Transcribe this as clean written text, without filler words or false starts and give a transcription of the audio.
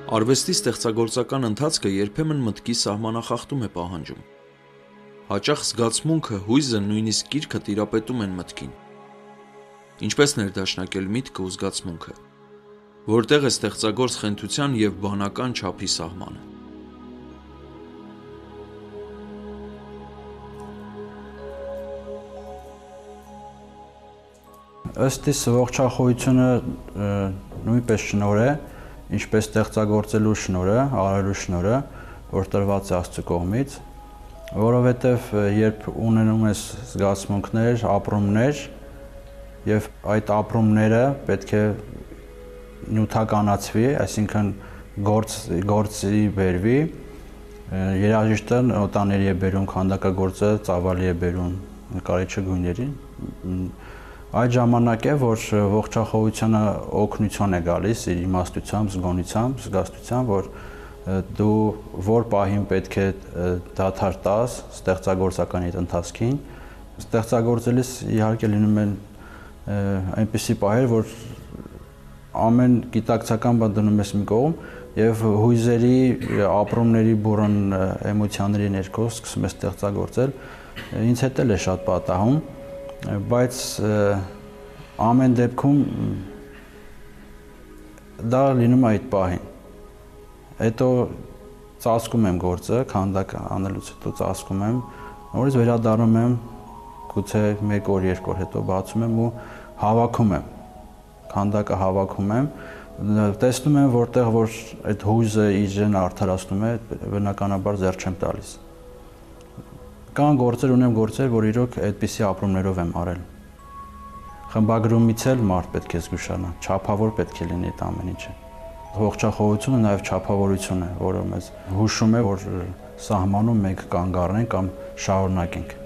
Արվեստի ստեղծագործական ընթացքը երբեմն մտքի սահմանախախտում է պահանջում։ Հաճախ զգացմունքը, հույզը, նույնիսկ գիրքը տիրապետում են մտքին։ Ինչպես ներդաշնակել միտքը ու զգացմունքը, որտեղ է ստեղծագործ խենթության և բանական չափի սահմանը։ Ըստ իս ողջախոհությունը նույնպես շնորհ է, ինչպես ստեղծագործելու շնորհը, արելու շնորհը, որ տրված է Աստծո կողմից, որովհետև երբ ունենում ես զգացմունքներ, ապրումներ, եւ այդ ապրումները պետք է նյութականացվի, այսինքն գործի բերվի, երաժիշտը նոտաների է բերում, քանդակագործը ծավալի է բերում նկարիչը գույների, այդ ժամանակ է, որ ողջախոհությունը օգնություն է գալիս իր իմաստությամբ, զգոնությամբ, զգաստությամբ, որ դու որ պահին պետք է դադար տաս ստեղծագործական այդ ընթացքին, ստեղծագործելիս իհարկե լինում են այնպիսի պահեր, որ ամեն գիտակցական բան դնում ես մի կողմ եւ հույզերի, ապրումների բուրըն էմոցիաների ներքո սկսում ես ստեղծագործել, ինձ հետ էլ է շատ պատահում, բայց ամեն դեպքում դա լինում է այդ պահին։ Հետո ծածկում եմ գործը, քանդակ անելուց հետո ծածկում եմ, նորից վերադառնում եմ, գուցե 1 օր, 2 օր հետո բացում եմ ու հավաքում եմ, քանդակը հավաքում եմ, տեսնում եմ որտեղ որ այդ հույզը իրեն արդարացնում է, բնականաբար ձեռ չեմ տալիս։ Կան գործեր, ունեմ գործեր, որ իրոք այդպիսի ապրումներով եմ արել։ Խմբագրումից էլ մարդ պետք է զգուշանա, չափավոր պետք է լինի այդ ամեն ինչը։ Ողջախոհությունը նաև չափավորություն է, որը մեզ հուշում է, որ սահմանում մենք կանգ առնենք կամ շարունակենք։